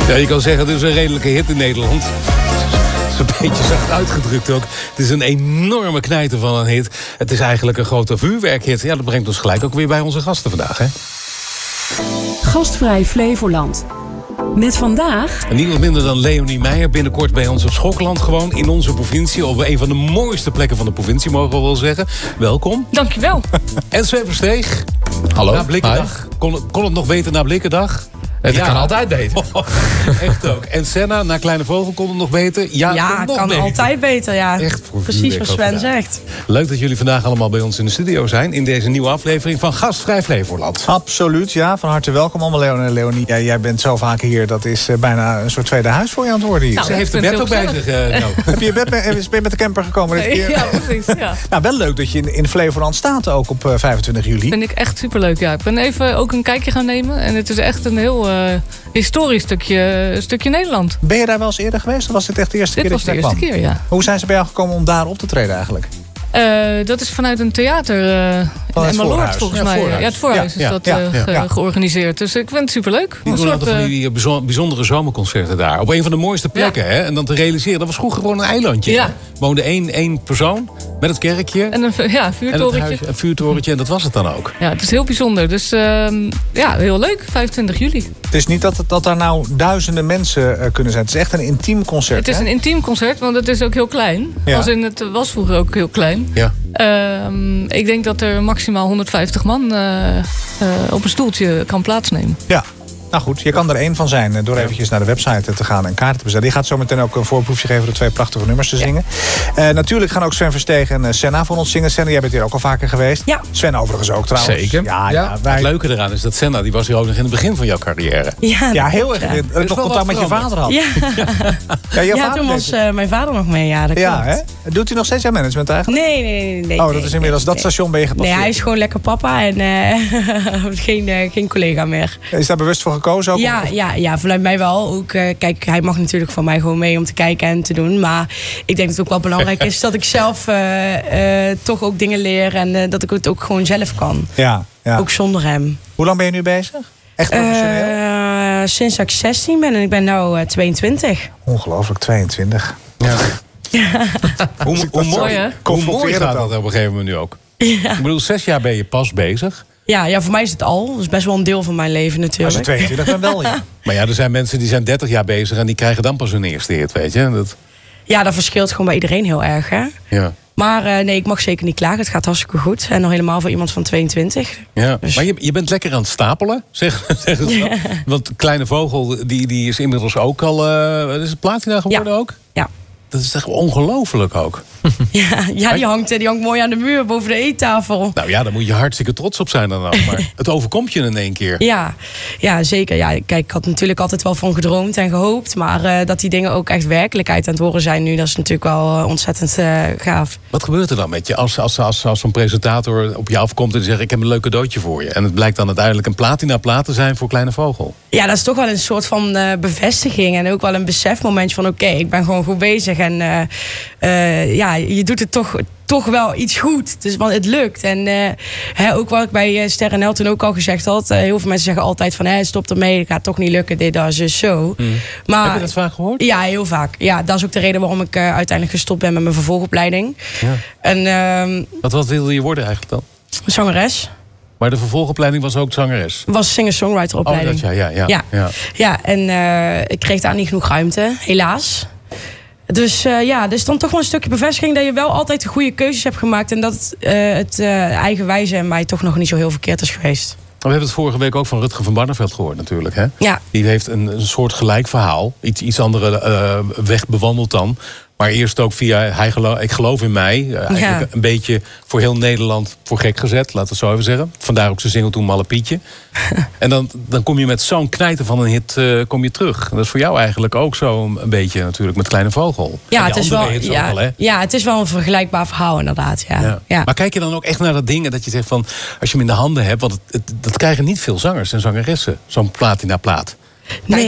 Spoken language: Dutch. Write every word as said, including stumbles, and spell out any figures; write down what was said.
Ja, je kan zeggen, het is een redelijke hit in Nederland. Het is een beetje zacht uitgedrukt ook. Het is een enorme knijter van een hit. Het is eigenlijk een grote vuurwerkhit. Ja, dat brengt ons gelijk ook weer bij onze gasten vandaag, hè? Gastvrij Flevoland. Met vandaag... Niemand minder dan Leonie Meijer. Binnenkort bij ons op Schokland gewoon. In onze provincie. Op een van de mooiste plekken van de provincie, mogen we wel zeggen. Welkom. Dankjewel. En Sven Versteeg. Hallo. Na Blikkendag. Kon, het- kon het nog beter na Blikkendag? Het Ja. kan altijd beter. Oh, echt ook. En Senna, na Kleine Vogel, kon het nog beter? Ja, Ja, kon nog kan beter. altijd beter, ja. Echt voor Precies vuurwerk wat ook Sven gedaan. zegt. Leuk dat jullie vandaag allemaal bij ons in de studio zijn. In deze nieuwe aflevering van Gastvrij Flevoland. Absoluut, ja. Van harte welkom allemaal, Leon en Leonie. Ja, jij bent zo vaak hier, dat is eh, bijna een soort tweede huis voor je aan het worden hier. Nou, Ze heeft de ik vind bed ook het bij heel zich. eh, nou. Heb je je bed mee, ben je met de camper gekomen dit keer? Ja, precies. Ja. Nou, wel leuk dat je in, in Flevoland staat ook op eh, vijfentwintig juli. Vind ik echt superleuk. Ja. Ik ben even ook een kijkje gaan nemen. En het is echt een heel uh, historisch stukje, stukje Nederland. Ben je daar wel eens eerder geweest? Of was dit echt de eerste Dit keer was dat de je daar eerste kwam? keer, ja. Hoe zijn ze bij jou gekomen om daar op te treden eigenlijk? Uh, dat is vanuit een theater uh, in het Emmeloord, Voorhuis. volgens Ja, mij. Voorhuis. Ja, het Voorhuis Ja, is ja, dat ja, uh, ja. ge- Ja. georganiseerd. Dus ik vind het superleuk. Die Een doen soort, altijd van uh, die bijzo- bijzondere zomerconcerten daar. Op een van de mooiste plekken, hè? En dan te realiseren, dat was vroeger gewoon een eilandje. Ja. hè? Woonde één, één persoon met het kerkje en een, ja, en het vuurtorentje. huis, een vuurtorentje. En dat was het dan ook. Ja, het is heel bijzonder. Dus uh, ja, heel leuk. vijfentwintig juli. Het is niet dat, het- dat daar nou duizenden mensen eh, kunnen zijn. Het is echt een intiem concert. Het is hè? een intiem concert, want het is ook heel klein. Ja. Als in het was vroeger ook heel klein. Ja. Ehm, ik denk dat er maximaal honderdvijftig man eh, eh, op een stoeltje kan plaatsnemen. Ja. Nou goed, je kan er één van zijn eh, door eventjes naar de website te gaan en kaarten te bestellen. Die gaat zo meteen ook een voorproefje geven door twee prachtige nummers te zingen. Eh, natuurlijk gaan ook Sven Versteeg en eh, Senna voor ons zingen. Senna, jij bent hier ook al vaker geweest. Ja. Sven overigens ook trouwens. Zeker. Ja, ja, Ja. wij, Het leuke eraan is dat Senna, die was hier ook nog in het begin van jouw carrière. Ja, ja heel dat erg. klopt, Dat ik wel nog contact wat met je vader had. Ja, Ja, jouw ja vader toen deed was het. eh, mijn vader nog mee. Ja, dat Ja, klopt. hè? Doet hij nog steeds jouw management eigenlijk? Nee, nee, nee. nee Oh, dat nee, is inmiddels, nee, dat station ben je Nee, gepasseerd. hij is gewoon lekker papa en eh, geen, eh, geen collega meer. Is daar bewust voor gekozen ook? Ja, Of- ja, ja, vanuit mij wel. Ook, eh, kijk, hij mag natuurlijk van mij gewoon mee om te kijken en te doen. Maar ik denk dat het ook wel belangrijk is dat ik zelf eh, eh, toch ook dingen leer. En eh, dat ik het ook gewoon zelf kan. Ja, ja. Ook zonder hem. Hoe lang ben je nu bezig? Echt professioneel? Eh, sinds dat ik zestien ben en ik ben nu tweeëntwintig. Ongelooflijk, tweeëntwintig. Ja. hoe, hoe, Mooi, mooi, hè? hoe Confronterend mooi gaat ook. dat op een gegeven moment nu ook? Ja. Ik bedoel, zes jaar ben je pas bezig. Ja, ja, voor mij is het al. Dat is best wel een deel van mijn leven Als je natuurlijk. tweeëntwintig bent wel, ja. Maar ja, er zijn mensen die zijn dertig jaar bezig en die krijgen dan pas hun eerste hit, weet je? Dat, Ja, dat verschilt gewoon bij iedereen heel erg, hè. ja. Maar eh, nee, ik mag zeker niet klagen. Het gaat hartstikke goed. En nog helemaal voor iemand van tweeëntwintig. Ja, Dus- maar je, je bent lekker aan het stapelen, zeg, zeg het wel. Want Kleine Vogel, die, die is inmiddels ook al... eh is het platina geworden ook? Ja. Dat is echt ongelooflijk ook. Ja, ja die, hangt, die hangt mooi aan de muur boven de eettafel. Nou ja, daar moet je hartstikke trots op zijn dan ook. Maar het overkomt je in één keer. Ja, ja, zeker. Ja, kijk, ik had natuurlijk altijd wel van gedroomd en gehoopt. Maar eh, dat die dingen ook echt werkelijkheid aan het worden zijn nu... dat is natuurlijk wel eh, ontzettend eh, gaaf. Wat gebeurt er dan met je als, als, als, als zo'n presentator op je afkomt en die zegt... ik heb een leuk cadeautje voor je. En het blijkt dan uiteindelijk een platina plaat te zijn voor Kleine Vogel. Ja, dat is toch wel een soort van uh, bevestiging. En ook wel een besefmomentje van... oké, okay, ik ben gewoon goed bezig. En uh, uh, ja, je doet het toch... toch wel iets goed. Dus, want het lukt. En uh, hè, ook wat ik bij uh, Ster en L toen ook al gezegd had. Uh, heel veel mensen zeggen altijd van... Hè, stop ermee, het gaat toch niet lukken, dit, dat, zo, zo. Mm. Maar, heb je dat vaak gehoord? Ja, heel vaak. Ja, dat is ook de reden waarom ik uh, uiteindelijk gestopt ben met mijn vervolgopleiding. Ja. En, uh, wat, wat wilde je worden eigenlijk dan? Zangeres. Maar de vervolgopleiding was ook zangeres? Was singer-songwriter-opleiding. Oh, dat, ja, ja, ja. Ja, ja. ja en uh, ik kreeg daar niet genoeg ruimte, helaas. Dus uh, ja, dus dan toch wel een stukje bevestiging... dat je wel altijd de goede keuzes hebt gemaakt... en dat uh, het uh, eigenwijze in mij toch nog niet zo heel verkeerd is geweest. We hebben het vorige week ook van Rutger van Barneveld gehoord natuurlijk. Hè? Ja. Die heeft een, een soort gelijk verhaal. Iets, iets andere uh, weg bewandeld dan. Maar eerst ook via hij geloof, Ik geloof in mij. Uh, eigenlijk Ja. een beetje voor heel Nederland voor gek gezet. Laten we het zo even zeggen. Vandaar ook zijn single toen Malle Pietje. En dan, dan kom je met zo'n knijter van een hit uh, kom je terug. En dat is voor jou eigenlijk ook zo een beetje natuurlijk met Kleine Vogel. Ja, En het is, andere wel, hits ja, ook wel, hè? ja, het is wel een vergelijkbaar verhaal inderdaad. Ja. Ja. Ja. Maar kijk je dan ook echt naar dat ding en dat je zegt van... als je hem in de handen hebt, want het, het, dat krijgen niet veel zangers en zangeressen. Zo'n platina plaat. Nee.